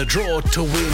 The draw to win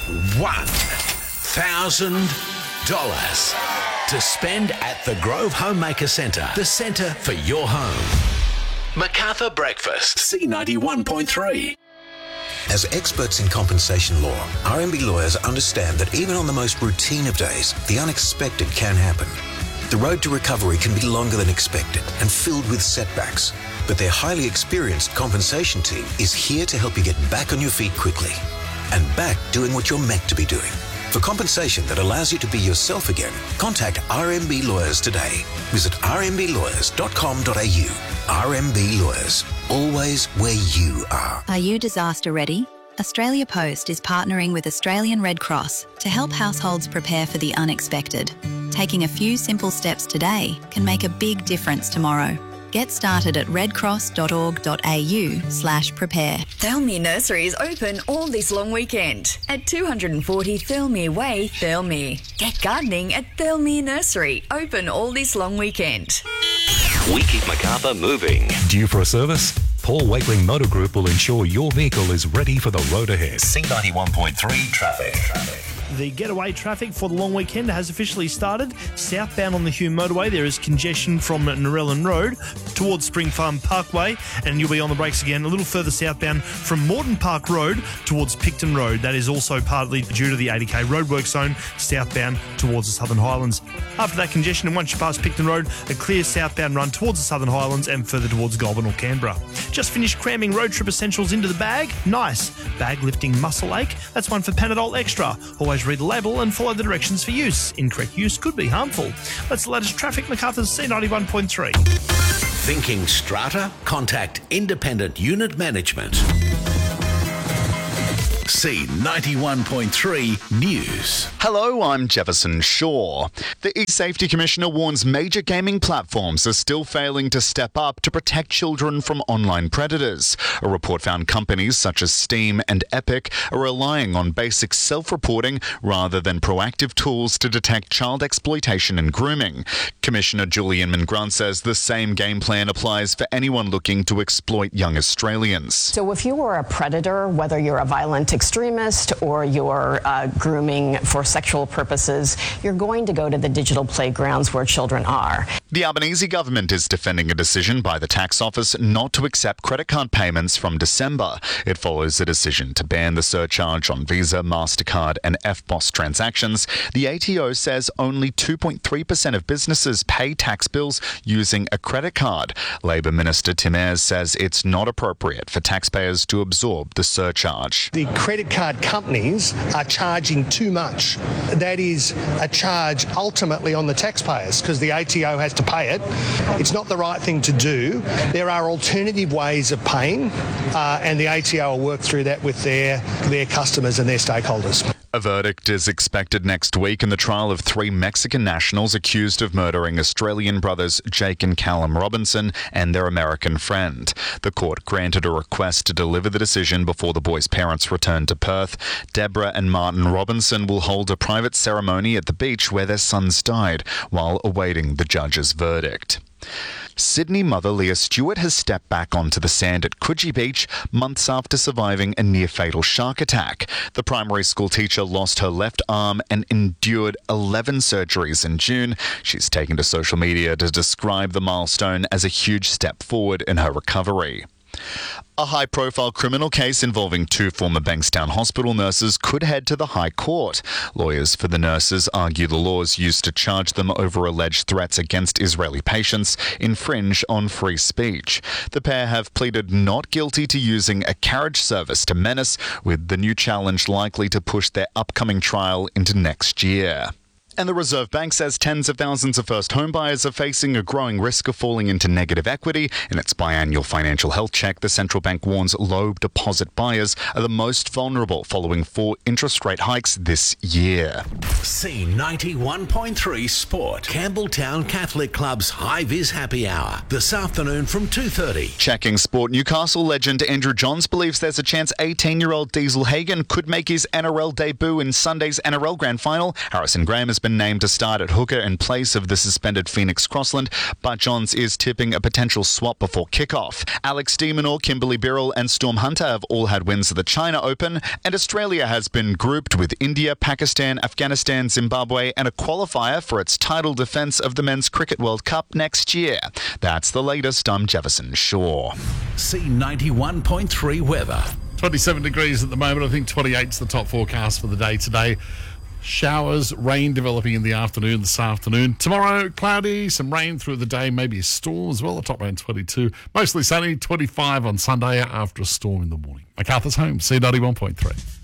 $1,000 to spend at the Grove Homemaker Centre, the centre for your home. MacArthur Breakfast, C91.3. As experts in compensation law, RMB lawyers understand that even on the most routine of days, the unexpected can happen. The road to recovery can be longer than expected and filled with setbacks, but their highly experienced compensation team is here to help you get back on your feet quickly and back doing what you're meant to be doing. For compensation that allows you to be yourself again, contact RMB Lawyers today. Visit rmblawyers.com.au. RMB Lawyers, always where you are. Are you disaster ready? Australia Post is partnering with Australian Red Cross to help households prepare for the unexpected. Taking a few simple steps today can make a big difference tomorrow. Get started at redcross.org.au/prepare. Thirlmere Nursery is open all this long weekend at 240 Thirlmere Way, Thirlmere. Get gardening at Thirlmere Nursery, open all this long weekend. We keep MacArthur moving. Due for a service? Paul Wakeling Motor Group will ensure your vehicle is ready for the road ahead. C91.3 traffic. The getaway traffic for the long weekend has officially started. Southbound on the Hume Motorway, there is congestion from Narellan Road towards Spring Farm Parkway, and you'll be on the brakes again a little further southbound from Moreton Park Road towards Picton Road. That is also partly due to the 80k roadwork zone southbound towards the Southern Highlands. After that congestion, and once you pass Picton Road, a clear southbound run towards the Southern Highlands and further towards Goulburn or Canberra. Just finished cramming road trip essentials into the bag. Nice. Bag lifting muscle ache. That's one for Panadol Extra. Always read the label and follow the directions for use. Incorrect use could be harmful. That's the latest traffic. MacArthur's C91.3. Thinking strata? Contact Independent Unit Management. C91.3 News. Hello, I'm Jefferson Shaw. The eSafety Commissioner warns major gaming platforms are still failing to step up to protect children from online predators. A report found companies such as Steam and Epic are relying on basic self-reporting rather than proactive tools to detect child exploitation and grooming. Commissioner Julian Mangrant says the same game plan applies for anyone looking to exploit young Australians. So if you are a predator, whether you're a violent extremist or you're grooming for sexual purposes, you're going to go to the digital playgrounds where children are. The Albanese government is defending a decision by the tax office not to accept credit card payments from December. It follows a decision to ban the surcharge on Visa, MasterCard and EFTPOS transactions. The ATO says only 2.3% of businesses pay tax bills using a credit card. Labor Minister Tim Ayres says it's not appropriate for taxpayers to absorb the surcharge. The credit card companies are charging too much. That is a charge ultimately on the taxpayers because the ATO has to pay it. It's not the right thing to do. There are alternative ways of paying and the ATO will work through that with their customers and their stakeholders. A verdict is expected next week in the trial of 3 Mexican nationals accused of murdering Australian brothers Jake and Callum Robinson and their American friend. The court granted a request to deliver the decision before the boys' parents return to Perth. Deborah and Martin Robinson will hold a private ceremony at the beach where their sons died while awaiting the judge's verdict. Sydney mother Leah Stewart has stepped back onto the sand at Coogee Beach months after surviving a near-fatal shark attack. The primary school teacher lost her left arm and endured 11 surgeries in June. She's taken to social media to describe the milestone as a huge step forward in her recovery. A high-profile criminal case involving 2 former Bankstown Hospital nurses could head to the High Court. Lawyers for the nurses argue the laws used to charge them over alleged threats against Israeli patients infringe on free speech. The pair have pleaded not guilty to using a carriage service to menace, with the new challenge likely to push their upcoming trial into next year. And the Reserve Bank says tens of thousands of first home buyers are facing a growing risk of falling into negative equity. In its biannual financial health check, the central bank warns low deposit buyers are the most vulnerable following 4 interest rate hikes this year. C91.3 Sport. Campbelltown Catholic Club's High Vis Happy Hour this afternoon from 2:30. Checking sport, Newcastle legend Andrew Johns believes there's a chance 18-year-old Diesel Hagen could make his NRL debut in Sunday's NRL Grand Final. Harrison Graham has been named to start at hooker in place of the suspended Phoenix Crossland, but Johns is tipping a potential swap before kickoff. Alex de Minaur, Kimberly Birrell and Storm Hunter have all had wins at the China Open, and Australia has been grouped with India, Pakistan, Afghanistan, Zimbabwe and a qualifier for its title defence of the Men's Cricket World Cup next year. That's the latest. I'm Jefferson Shaw. C91.3 weather. 27 degrees at the moment. I think 28's the top forecast for the day today. Showers, rain developing in the afternoon this afternoon. Tomorrow, cloudy, some rain through the day, maybe a storm as well. The top around 22. Mostly sunny, 25 on Sunday after a storm in the morning. MacArthur's Home, C91.3.